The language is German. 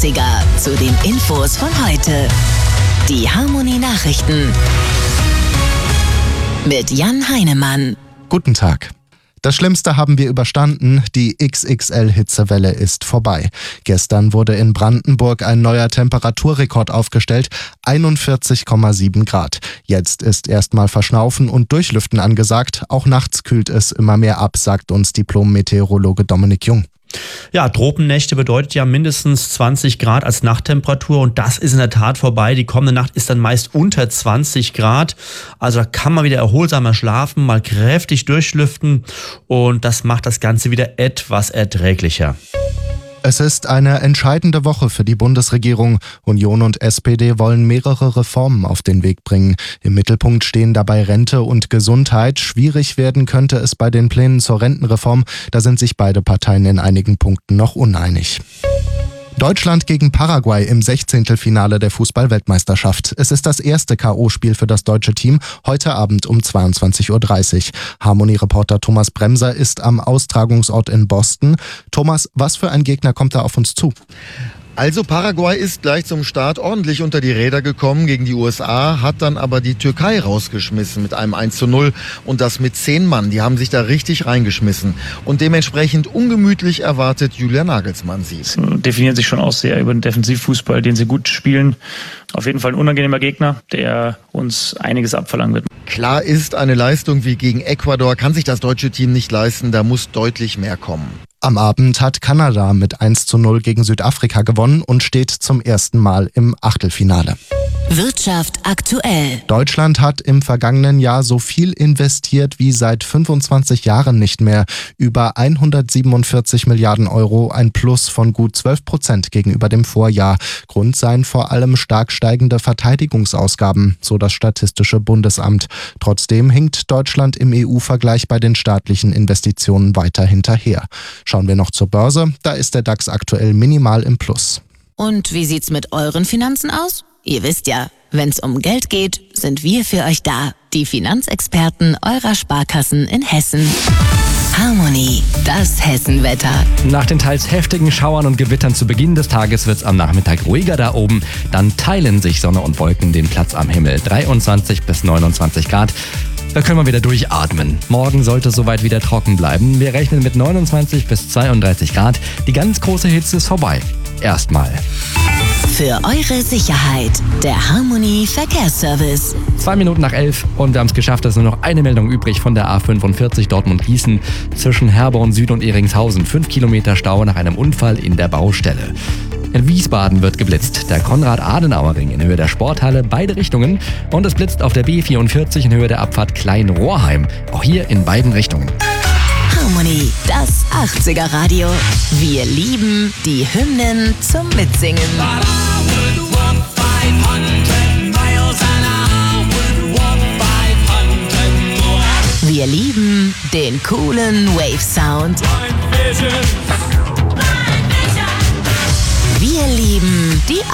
80er zu den Infos von heute. Die Harmonie Nachrichten mit Jan Heinemann. Guten Tag. Das Schlimmste haben wir überstanden, die XXL-Hitzewelle ist vorbei. Gestern wurde in Brandenburg ein neuer Temperaturrekord aufgestellt, 41,7 Grad. Jetzt ist erstmal Verschnaufen und Durchlüften angesagt. Auch nachts kühlt es immer mehr ab, sagt uns Diplom-Meteorologe Dominik Jung. Ja, Tropennächte bedeutet ja mindestens 20 Grad als Nachttemperatur und das ist in der Tat vorbei. Die kommende Nacht ist dann meist unter 20 Grad. Also da kann man wieder erholsamer schlafen, mal kräftig durchlüften und das macht das Ganze wieder etwas erträglicher. Es ist eine entscheidende Woche für die Bundesregierung. Union und SPD wollen mehrere Reformen auf den Weg bringen. Im Mittelpunkt stehen dabei Rente und Gesundheit. Schwierig werden könnte es bei den Plänen zur Rentenreform. Da sind sich beide Parteien in einigen Punkten noch uneinig. Deutschland gegen Paraguay im 16. der Fußball-Weltmeisterschaft. Es ist das erste K.O.-Spiel für das deutsche Team, heute Abend um 22:30 Uhr. Harmonie-Reporter Thomas Bremser ist am Austragungsort in Boston. Thomas, was für ein Gegner kommt da auf uns zu? Also Paraguay ist gleich zum Start ordentlich unter die Räder gekommen gegen die USA, hat dann aber die Türkei rausgeschmissen mit einem 1:0 und das mit 10 Mann. Die haben sich da richtig reingeschmissen und dementsprechend ungemütlich erwartet Julian Nagelsmann sie. Sie definieren sich schon aus sehr über den Defensivfußball, den sie gut spielen. Auf jeden Fall ein unangenehmer Gegner, der uns einiges abverlangen wird. Klar ist, eine Leistung wie gegen Ecuador kann sich das deutsche Team nicht leisten, da muss deutlich mehr kommen. Am Abend hat Kanada mit 1:0 gegen Südafrika gewonnen und steht zum ersten Mal im Achtelfinale. Wirtschaft aktuell. Deutschland hat im vergangenen Jahr so viel investiert wie seit 25 Jahren nicht mehr. Über 147 Milliarden Euro, ein Plus von gut 12% gegenüber dem Vorjahr. Grund seien vor allem stark steigende Verteidigungsausgaben, so das Statistische Bundesamt. Trotzdem hinkt Deutschland im EU-Vergleich bei den staatlichen Investitionen weiter hinterher. Schauen wir noch zur Börse, da ist der DAX aktuell minimal im Plus. Und wie sieht's mit euren Finanzen aus? Ihr wisst ja, wenn's um Geld geht, sind wir für euch da. Die Finanzexperten eurer Sparkassen in Hessen. Harmonie, das Hessenwetter. Nach den teils heftigen Schauern und Gewittern zu Beginn des Tages wird's am Nachmittag ruhiger da oben. Dann teilen sich Sonne und Wolken den Platz am Himmel. 23 bis 29 Grad. Da können wir wieder durchatmen. Morgen sollte es soweit wieder trocken bleiben. Wir rechnen mit 29 bis 32 Grad. Die ganz große Hitze ist vorbei. Erstmal. Für eure Sicherheit, der Harmonie Verkehrsservice. 2 Minuten nach 11 und wir haben es geschafft, es ist nur noch eine Meldung übrig von der A45 Dortmund-Gießen zwischen Herborn Süd und Ehringshausen. 5 Kilometer Stau nach einem Unfall in der Baustelle. In Wiesbaden wird geblitzt. Der Konrad-Adenauer-Ring in Höhe der Sporthalle, beide Richtungen. Und es blitzt auf der B44 in Höhe der Abfahrt Klein-Rohrheim. Auch hier in beiden Richtungen. Harmonie, das 80er Radio. Wir lieben die Hymnen zum Mitsingen. Wir lieben den coolen Wave-Sound. Wir lieben die